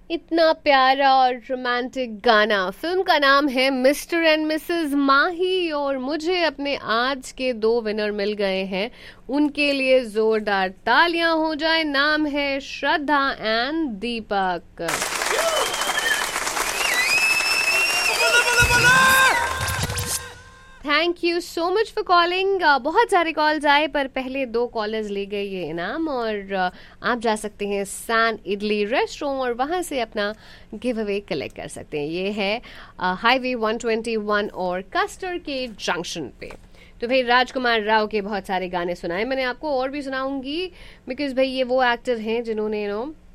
इतना प्यारा और रोमांटिक गाना। फिल्म का नाम है मिस्टर एंड मिसेस माही और मुझे अपने आज के दो विनर मिल गए हैं। उनके लिए जोरदार तालियां हो जाए। नाम है श्रद्धा and Deepak. Thank you so much for calling. बहुत सारे कॉल्स आए पर पहले दो कॉलर्स ले गए ये इनाम और आप जा सकते हैं सैन इडली रेस्टोरेंट और वहां से अपना गिव अवे कलेक्ट कर सकते हैं। ये है हाईवे 121 और कस्टर के जंक्शन पे। तो भाई राजकुमार राव के बहुत सारे गाने सुनाए मैंने आपको, और भी सुनाऊंगी बिकॉज भाई ये वो एक्टर हैं जिन्होंने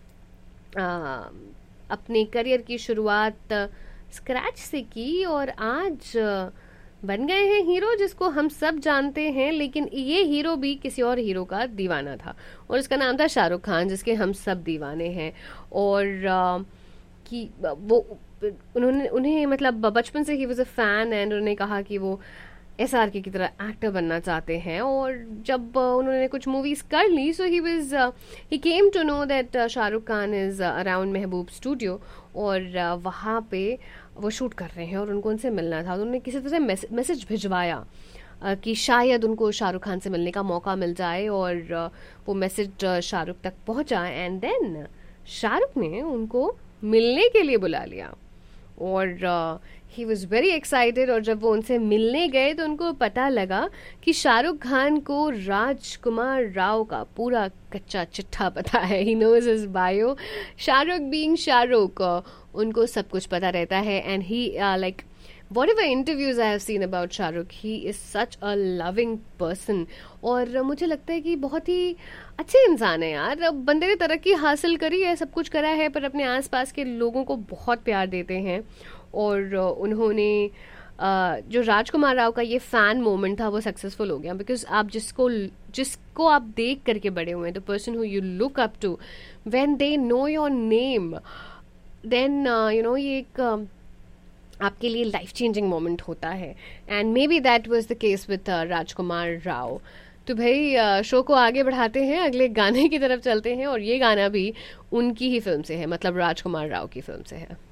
अपने करियर की शुरुआत स्क्रैच से की और आज बन गए हैं हीरो जिसको हम सब जानते हैं। लेकिन ये हीरो भी किसी और हीरो का दीवाना था और उसका नाम था शाहरुख खान, जिसके हम सब दीवाने हैं। और कि वो उन्हें मतलब बचपन से he was a fan and उन्होंने कहा कि वो SRK की तरह एक्टर बनना चाहते हैं। और जब उन्होंने कुछ मूवीज कर ली सो ही came to know that Shahrukh Khan is around Mehboob studio और वहाँ पे वो शूट कर रहे हैं और उनको उनसे मिलना था। उन्होंने किसी तरह मैसेज भिजवाया कि शायद उनको शाहरुख खान से मिलने का मौका मिल जाए और वो मैसेज शाहरुख तक पहुंचा एंड देन शाहरुख ने उनको मिलने के लिए बुला लिया और ही वॉज वेरी एक्साइटेड। और जब वो उनसे मिलने गए तो उनको पता लगा कि शाहरुख खान को राजकुमार राव का पूरा कच्चा चिट्ठा पता है। He knows his bio. Shahrukh being Shahrukh, उनको सब कुछ पता रहता है and he like whatever interviews I have seen about Shahrukh, he is such a loving person। और मुझे लगता है कि बहुत ही अच्छे इंसान है यार। अब बंदे ने तरक्की हासिल करी है, सब कुछ करा है, पर अपने आसपास के लोगों को बहुत प्यार देते हैं। और उन्होंने जो राजकुमार राव का ये फैन मोमेंट था वो सक्सेसफुल हो गया बिकॉज आप जिसको आप देख करके बड़े हुए हैं, the person who you look up to, when they know your name then ये एक आपके लिए लाइफ चेंजिंग मोमेंट होता है and may be that was the case with राजकुमार राव। तो भाई शो को आगे बढ़ाते हैं, अगले गाने की तरफ चलते हैं और ये गाना भी उनकी ही फिल्म से है, मतलब राजकुमार राव की फिल्म से है।